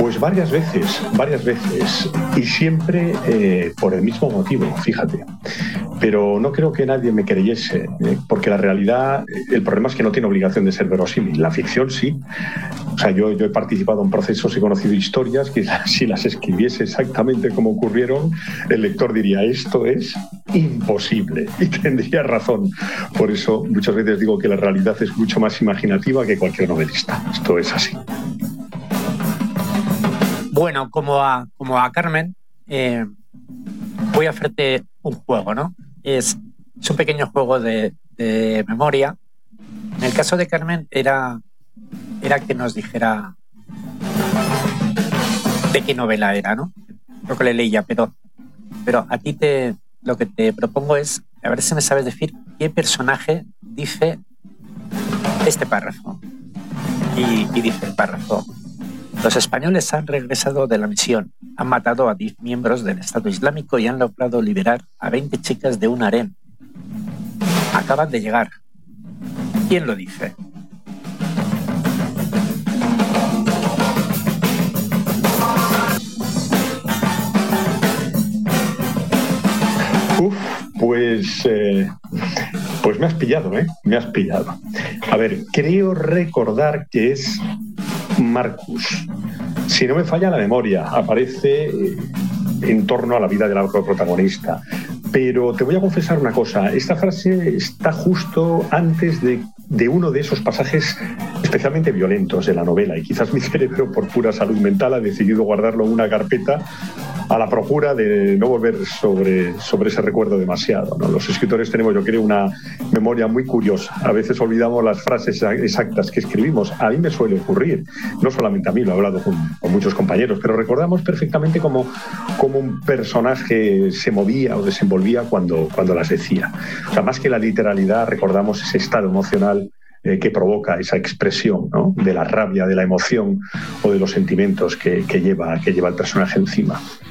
Pues varias veces, y siempre por el mismo motivo, fíjate. Pero no creo que nadie me creyese, porque la realidad, el problema es que no tiene obligación de ser verosímil. La ficción sí. O sea, yo he participado en procesos, he conocido historias que si las escribiese exactamente como ocurrieron, el lector diría, esto es imposible, y tendría razón. Por eso muchas veces digo que la realidad es mucho más imaginativa que cualquier novelista. Esto es así. Bueno, como a Carmen, voy a hacerte un juego, ¿no? Es un pequeño juego de memoria. En el caso de Carmen era que nos dijera de qué novela era, ¿no? Lo que le leía, pero a ti lo que te propongo es, a ver si me sabes decir qué personaje dice este párrafo. Y dice el párrafo: los españoles han regresado de la misión, han matado a 10 miembros del Estado Islámico y han logrado liberar a 20 chicas de un harén. Acaban de llegar. ¿Quién lo dice? Pues me has pillado, me has pillado. A ver, creo recordar que es Marcus. Si no me falla la memoria, aparece en torno a la vida del protagonista. Pero te voy a confesar una cosa, esta frase está justo antes de uno de esos pasajes especialmente violentos de la novela, y quizás mi cerebro, por pura salud mental, ha decidido guardarlo en una carpeta a la procura de no volver sobre ese recuerdo demasiado, ¿no? Los escritores tenemos, yo creo, una memoria muy curiosa. A veces olvidamos las frases exactas que escribimos. A mí me suele ocurrir, no solamente a mí, lo he hablado con muchos compañeros, pero recordamos perfectamente cómo un personaje se movía o desenvolvía cuando las decía. O sea, más que la literalidad, recordamos ese estado emocional que provoca esa expresión, ¿no? De la rabia, de la emoción o de los sentimientos que lleva el personaje encima.